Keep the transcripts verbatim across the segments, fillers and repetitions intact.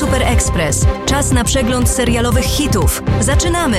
Super Express. Czas na przegląd serialowych hitów. Zaczynamy!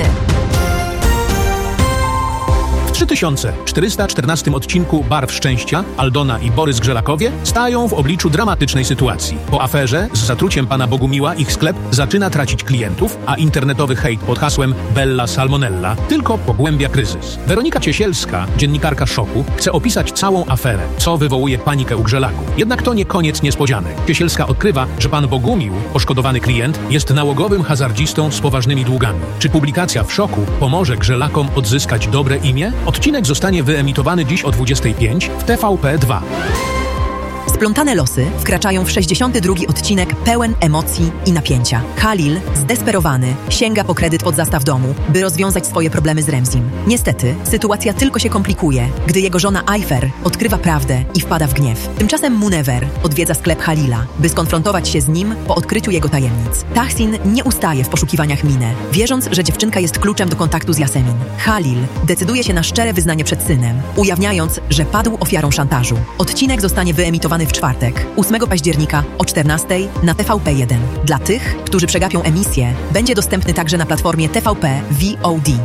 W trzy tysiące czterysta czternastym odcinku Barw Szczęścia Aldona i Borys Grzelakowie stają w obliczu dramatycznej sytuacji. Po aferze z zatruciem pana Bogumiła ich sklep zaczyna tracić klientów, a internetowy hejt pod hasłem Bella Salmonella tylko pogłębia kryzys. Weronika Ciesielska, dziennikarka Szoku, chce opisać całą aferę, co wywołuje panikę u Grzelaków. Jednak to nie koniec niespodzianek. Ciesielska odkrywa, że pan Bogumił, poszkodowany klient, jest nałogowym hazardzistą z poważnymi długami. Czy publikacja w Szoku pomoże Grzelakom odzyskać dobre imię? Odcinek zostanie wyemitowany dziś o dwudziestej piątej w T V P dwa. Splątane losy wkraczają w sześćdziesiąty drugi odcinek pełen emocji i napięcia. Halil, zdesperowany, sięga po kredyt pod zastaw domu, by rozwiązać swoje problemy z Remzim. Niestety, sytuacja tylko się komplikuje, gdy jego żona Ayfer odkrywa prawdę i wpada w gniew. Tymczasem Munever odwiedza sklep Halila, by skonfrontować się z nim po odkryciu jego tajemnic. Tahsin nie ustaje w poszukiwaniach Mine, wierząc, że dziewczynka jest kluczem do kontaktu z Yasemin. Halil decyduje się na szczere wyznanie przed synem, ujawniając, że padł ofiarą szantażu. Odcinek zostanie wyemitowany w czwartek, ósmego października o czternastej na T V P jeden. Dla tych, którzy przegapią emisję, będzie dostępny także na platformie T V P V O D.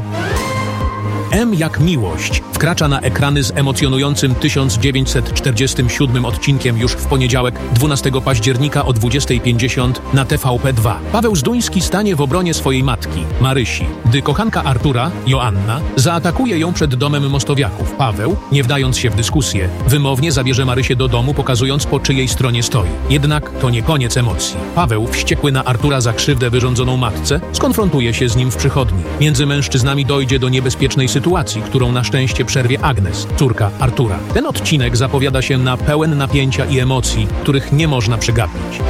M jak miłość wkracza na ekrany z emocjonującym tysiąc dziewięćset czterdziestym siódmym odcinkiem już w poniedziałek, dwunastego października o dwudziestej pięćdziesiąt na T V P dwa. Paweł Zduński stanie w obronie swojej matki, Marysi, gdy kochanka Artura, Joanna, zaatakuje ją przed domem Mostowiaków. Paweł, nie wdając się w dyskusję, wymownie zabierze Marysię do domu, pokazując, po czyjej stronie stoi. Jednak to nie koniec emocji. Paweł, wściekły na Artura za krzywdę wyrządzoną matce, skonfrontuje się z nim w przychodni. Między mężczyznami dojdzie do niebezpiecznej sytuacji. Sytuacji, którą na szczęście przerwie Agnes, córka Artura. Ten odcinek zapowiada się na pełen napięcia i emocji, których nie można przegapić.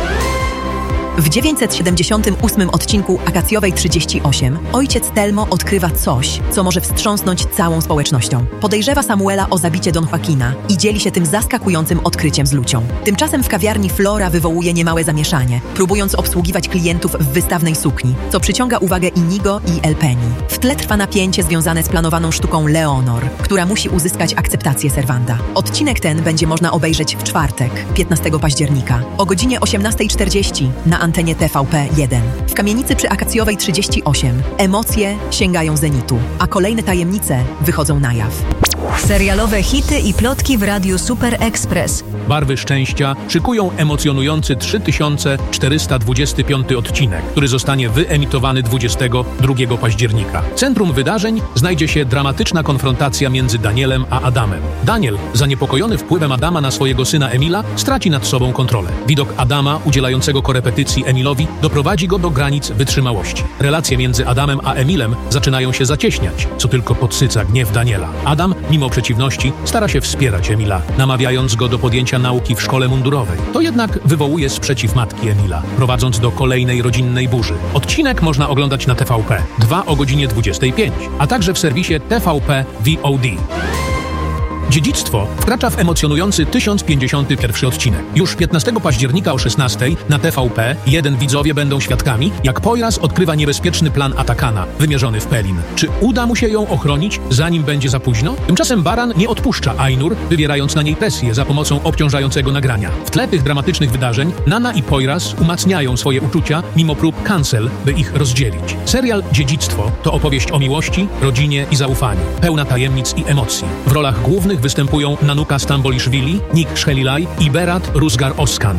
W dziewięćset siedemdziesiątym ósmym odcinku Akacjowej trzydzieści osiem ojciec Telmo odkrywa coś, co może wstrząsnąć całą społecznością. Podejrzewa Samuela o zabicie Don Joaquina i dzieli się tym zaskakującym odkryciem z Lucią. Tymczasem w kawiarni Flora wywołuje niemałe zamieszanie, próbując obsługiwać klientów w wystawnej sukni, co przyciąga uwagę Inigo i El Peni. W tle trwa napięcie związane z planowaną sztuką Leonor, która musi uzyskać akceptację serwanta. Odcinek ten będzie można obejrzeć w czwartek, piętnastego października, o godzinie osiemnastej czterdzieści na antenie T V P jeden. W kamienicy przy Akacjowej trzydzieści osiem emocje sięgają zenitu, a kolejne tajemnice wychodzą na jaw. Serialowe hity i plotki w Radiu Super Express. Barwy Szczęścia szykują emocjonujący trzy tysiące czterysta dwudziesty piąty odcinek, który zostanie wyemitowany dwudziestego drugiego października. W centrum wydarzeń znajdzie się dramatyczna konfrontacja między Danielem a Adamem. Daniel, zaniepokojony wpływem Adama na swojego syna Emila, straci nad sobą kontrolę. Widok Adama, udzielającego korepetycji Emilowi, doprowadzi go do granic wytrzymałości. Relacje między Adamem a Emilem zaczynają się zacieśniać, co tylko podsyca gniew Daniela. Adam, mimo przeciwności, stara się wspierać Emila, namawiając go do podjęcia nauki w szkole mundurowej. To jednak wywołuje sprzeciw matki Emila, prowadząc do kolejnej rodzinnej burzy. Odcinek można oglądać na T V P dwa o godzinie dwudziestej piątej, a także w serwisie T V P V O D. Dziedzictwo wkracza w emocjonujący tysiąc pięćdziesiąty pierwszy odcinek. Już piętnastego października o szesnastej na T V P jeden widzowie będą świadkami, jak Poyraz odkrywa niebezpieczny plan Atakana, wymierzony w Pelin. Czy uda mu się ją ochronić, zanim będzie za późno? Tymczasem Baran nie odpuszcza Ainur, wywierając na niej presję za pomocą obciążającego nagrania. W tle tych dramatycznych wydarzeń Nana i Poyraz umacniają swoje uczucia, mimo prób cancel, by ich rozdzielić. Serial Dziedzictwo to opowieść o miłości, rodzinie i zaufaniu, pełna tajemnic i emocji. W rolach głównych występują Nanuka Stamboliszwili, Nick Shelilaj i Berat Rusgar-Oskan.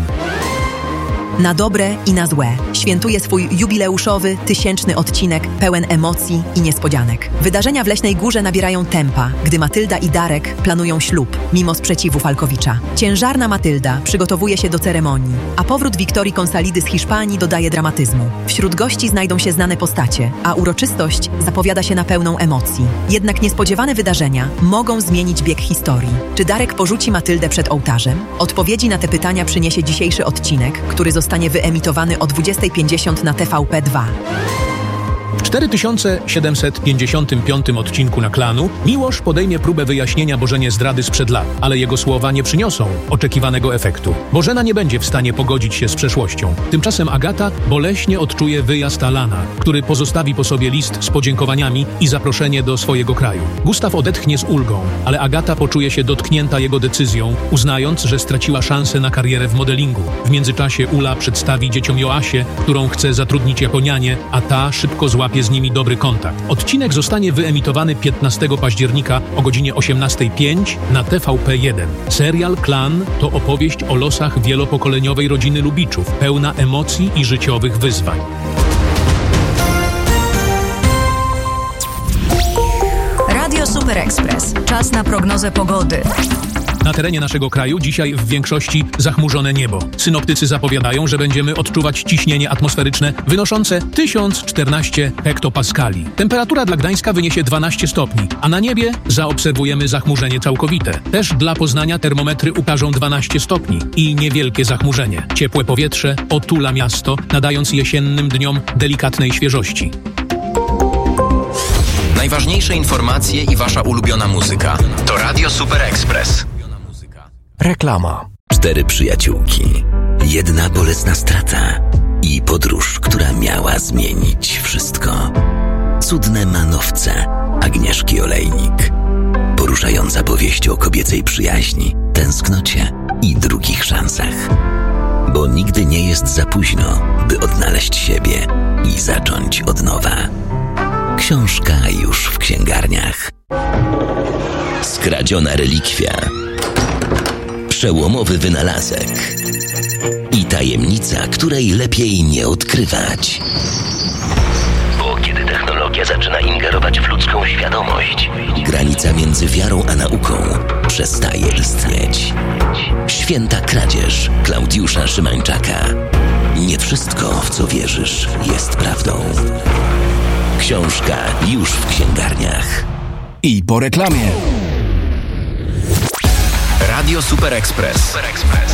Na dobre i na złe świętuje swój jubileuszowy, tysięczny odcinek pełen emocji i niespodzianek. Wydarzenia w Leśnej Górze nabierają tempa, gdy Matylda i Darek planują ślub, mimo sprzeciwu Falkowicza. Ciężarna Matylda przygotowuje się do ceremonii, a powrót Wiktorii Konsalidy z Hiszpanii dodaje dramatyzmu. Wśród gości znajdą się znane postacie, a uroczystość zapowiada się na pełną emocji. Jednak niespodziewane wydarzenia mogą zmienić bieg historii. Czy Darek porzuci Matyldę przed ołtarzem? Odpowiedzi na te pytania przyniesie dzisiejszy odcinek, który zostanie wyemitowany o dwudziestej pięćdziesiąt na T V P dwa. W cztery tysiące siedemset pięćdziesiątym piątym odcinku na Klanu Miłosz podejmie próbę wyjaśnienia Bożenie zdrady sprzed lat, ale jego słowa nie przyniosą oczekiwanego efektu. Bożena nie będzie w stanie pogodzić się z przeszłością. Tymczasem Agata boleśnie odczuje wyjazd Alana, który pozostawi po sobie list z podziękowaniami i zaproszenie do swojego kraju. Gustaw odetchnie z ulgą, ale Agata poczuje się dotknięta jego decyzją, uznając, że straciła szansę na karierę w modelingu. W międzyczasie Ula przedstawi dzieciom Joasię, którą chce zatrudnić jako nianię, a ta szybko złapie z nimi dobry kontakt. Odcinek zostanie wyemitowany piętnastego października o godzinie osiemnastej zero pięć na T V P jeden. Serial Klan to opowieść o losach wielopokoleniowej rodziny Lubiczów, pełna emocji i życiowych wyzwań. Radio Super Express. Czas na prognozę pogody. Na terenie naszego kraju dzisiaj w większości zachmurzone niebo. Synoptycy zapowiadają, że będziemy odczuwać ciśnienie atmosferyczne wynoszące tysiąc czternaście hektopaskali. Temperatura dla Gdańska wyniesie dwanaście stopni, a na niebie zaobserwujemy zachmurzenie całkowite. Też dla Poznania termometry ukażą dwanaście stopni i niewielkie zachmurzenie. Ciepłe powietrze otula miasto, nadając jesiennym dniom delikatnej świeżości. Najważniejsze informacje i wasza ulubiona muzyka to Radio Super Express. Reklama. Cztery przyjaciółki, jedna bolesna strata i podróż, która miała zmienić wszystko. Cudne manowce Agnieszki Olejnik. Poruszająca powieść o kobiecej przyjaźni, tęsknocie i drugich szansach. Bo nigdy nie jest za późno, by odnaleźć siebie i zacząć od nowa. Książka już w księgarniach. Skradziona relikwia. Przełomowy wynalazek. I tajemnica, której lepiej nie odkrywać. Bo kiedy technologia zaczyna ingerować w ludzką świadomość, granica między wiarą a nauką przestaje istnieć. Święta kradzież Klaudiusza Szymańczaka. Nie wszystko, w co wierzysz, jest prawdą. Książka już w księgarniach. I po reklamie. Radio Super Express.